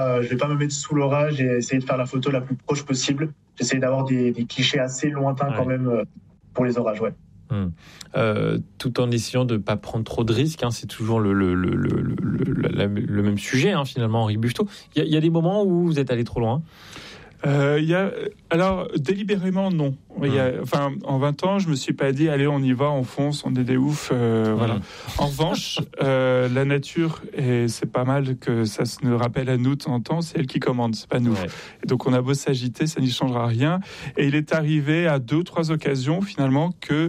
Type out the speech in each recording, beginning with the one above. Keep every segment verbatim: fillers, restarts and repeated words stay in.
euh, je vais pas me mettre sous l'orage et essayer de faire la photo la plus proche possible. J'essaie d'avoir des, des clichés assez lointains ouais. quand même euh, pour les orages, ouais. Hum. Euh, tout en essayant de ne pas prendre trop de risques, hein, c'est toujours le, le, le, le, le, le, le même sujet, hein, finalement, Henri Buffetot. Il y, y a des moments où vous êtes allé trop loin? Euh, y a, alors, délibérément, non. Mmh. Y a, enfin, en vingt ans, je me suis pas dit, allez, on y va, on fonce, on est des oufs. Euh, mmh. Voilà. En revanche, euh, la nature, et c'est pas mal que ça se nous rappelle à nous de temps en temps, c'est elle qui commande, c'est pas nous. Ouais. Et donc, on a beau s'agiter, ça n'y changera rien. Et il est arrivé à deux ou trois occasions, finalement, que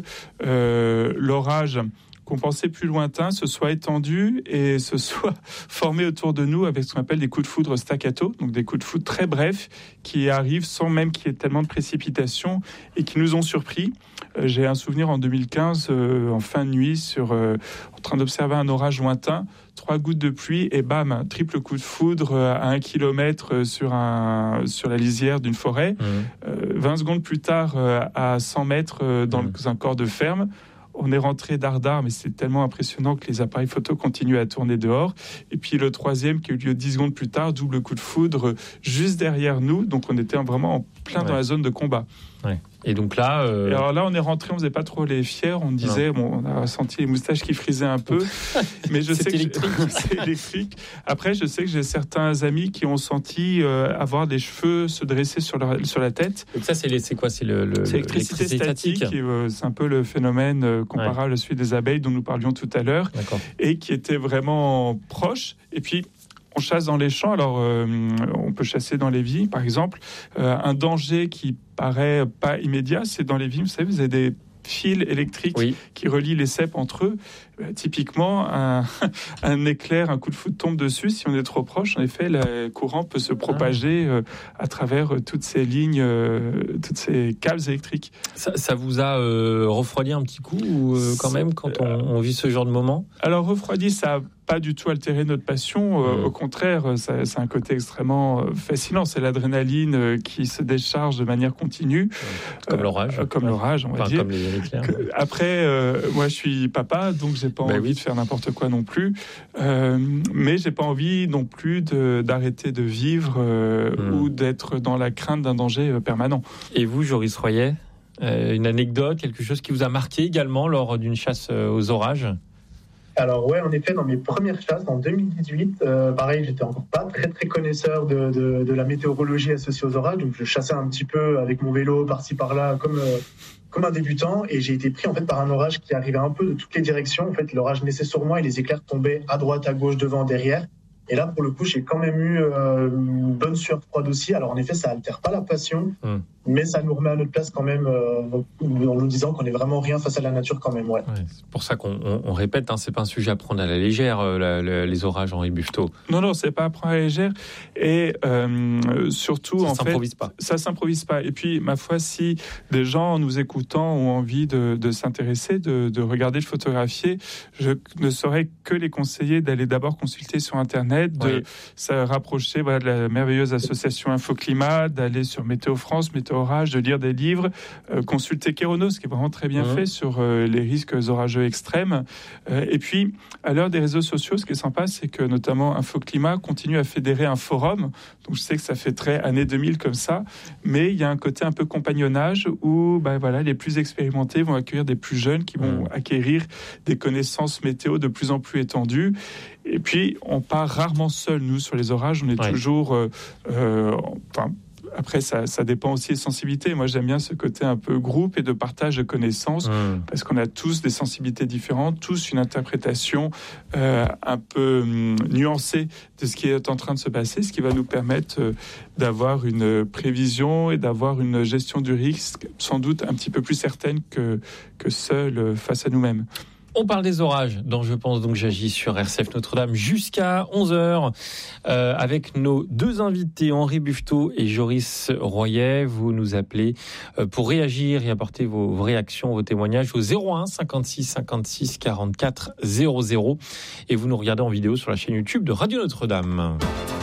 euh, l'orage qu'on pensait plus lointain se soit étendu et se soit formé autour de nous avec ce qu'on appelle des coups de foudre staccato, donc des coups de foudre très brefs qui arrivent sans même qu'il y ait tellement de précipitations et qui nous ont surpris. Euh, j'ai un souvenir en deux mille quinze, euh, en fin de nuit, sur, euh, en train d'observer un orage lointain, trois gouttes de pluie et bam, un triple coup de foudre à un kilomètre sur, un, sur la lisière d'une forêt. Mmh. Euh, vingt secondes plus tard, euh, à cent mètres, dans mmh. un corps de ferme. On est rentré dardard, mais c'est tellement impressionnant que les appareils photo continuent à tourner dehors. Et puis le troisième qui a eu lieu dix secondes plus tard, double coup de foudre juste derrière nous. Donc on était vraiment en plein ouais. dans la zone de combat. Ouais. Et donc là... Euh... Et alors là, on est rentré, on faisait pas trop les fiers. On disait, bon, on a senti les moustaches qui frisaient un peu. Mais je sais que électrique. c'est électrique. Après, je sais que j'ai certains amis qui ont senti euh, avoir des cheveux se dresser sur, leur, sur la tête. Donc ça, c'est, les, c'est quoi? C'est le, le, c'est l'électricité, l'électricité statique. Et, euh, c'est un peu le phénomène euh, comparable ouais. à celui des abeilles dont nous parlions tout à l'heure. D'accord. Et qui était vraiment proche. Et puis... on chasse dans les champs, alors euh, on peut chasser dans les vignes, par exemple. Euh, un danger qui paraît pas immédiat, c'est dans les vignes, vous savez, vous avez des fils électriques oui. qui relient les ceps entre eux. Euh, typiquement, un, un éclair, un coup de foudre tombe dessus. Si on est trop proche, en effet, le courant peut se propager euh, à travers toutes ces lignes, euh, toutes ces câbles électriques. Ça, ça vous a euh, refroidi un petit coup, ou, euh, quand même, quand on, on vit ce genre de moment? Alors, refroidi, ça a pas du tout altéré notre passion. Euh, mmh. Au contraire, ça, c'est un côté extrêmement fascinant. C'est l'adrénaline euh, qui se décharge de manière continue. Comme euh, l'orage. Euh, comme l'orage, on va enfin, dire. Comme les éclairs. Que, après, euh, moi, je suis papa, donc j'ai pas bah envie oui. de faire n'importe quoi non plus. Euh, mais j'ai pas envie non plus de, d'arrêter de vivre euh, mmh. ou d'être dans la crainte d'un danger permanent. Et vous, Joris Royer, euh, une anecdote, quelque chose qui vous a marqué également lors d'une chasse aux orages? Alors ouais, en effet, dans mes premières chasses en deux mille dix-huit, euh, pareil, j'étais encore pas très très connaisseur de, de, de la météorologie associée aux orages, donc je chassais un petit peu avec mon vélo par-ci par-là comme euh, comme un débutant, et j'ai été pris en fait par un orage qui arrivait un peu de toutes les directions. En fait, l'orage naissait sur moi et les éclairs tombaient à droite, à gauche, devant, derrière. Et là, pour le coup, j'ai quand même eu euh, une bonne sueur froide aussi. Alors en effet, ça altère pas la passion. Mmh. Mais ça nous remet à notre place quand même, euh, en nous disant qu'on n'est vraiment rien face à la nature quand même. Ouais. Ouais, c'est pour ça qu'on on, on répète, hein, c'est pas un sujet à prendre à la légère, euh, la, la, les orages, Henri Buffetot. Non, non, c'est pas à prendre à la légère. Et euh, surtout, ça en s'improvise fait, pas. ça s'improvise pas. Et puis, ma foi, si des gens, en nous écoutant, ont envie de, de s'intéresser, de, de regarder, de photographier, je ne saurais que les conseiller d'aller d'abord consulter sur Internet, de oui. se rapprocher voilà, de la merveilleuse association Infoclimat, d'aller sur Météo France, Météo Orage, de lire des livres, euh, consulter Kéronos, qui est vraiment très bien mmh. fait sur euh, les risques orageux extrêmes. Euh, et puis, à l'heure des réseaux sociaux, ce qui est sympa, c'est que notamment Infoclimat continue à fédérer un forum. Donc, je sais que ça fait très années deux mille comme ça, mais il y a un côté un peu compagnonnage où bah, voilà, les plus expérimentés vont accueillir des plus jeunes qui vont mmh. acquérir des connaissances météo de plus en plus étendues. Et puis, on part rarement seul, nous, sur les orages. On est ouais. toujours... Euh, euh, enfin, après, ça, ça dépend aussi des sensibilités. Moi, j'aime bien ce côté un peu groupe et de partage de connaissances, mmh. parce qu'on a tous des sensibilités différentes, tous une interprétation euh, un peu hum, nuancée de ce qui est en train de se passer, ce qui va nous permettre euh, d'avoir une prévision et d'avoir une gestion du risque sans doute un petit peu plus certaine que, que seul euh, face à nous-mêmes. On parle des orages, dont je pense donc j'agis sur R C F Notre-Dame jusqu'à onze heures euh, avec nos deux invités, Henri Buffetot et Joris Royer. Vous nous appelez euh, pour réagir et apporter vos, vos réactions, vos témoignages au zéro un cinquante-six cinquante-six quarante-quatre zéro zéro et vous nous regardez en vidéo sur la chaîne YouTube de Radio Notre-Dame.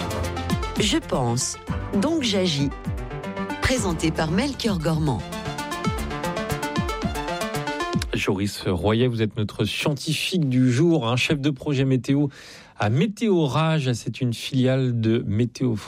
Je pense, donc j'agis. Présenté par Melchior Gormand. Joris Royer, vous êtes notre scientifique du jour, un chef de projet météo à Météorage. C'est une filiale de Météo